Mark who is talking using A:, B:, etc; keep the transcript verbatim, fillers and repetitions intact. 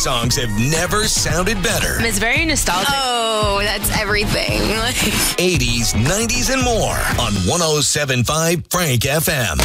A: songs have never sounded better.
B: It's very nostalgic.
C: Oh, that's everything.
A: eighties, nineties, and more on one oh seven point five Frank F M.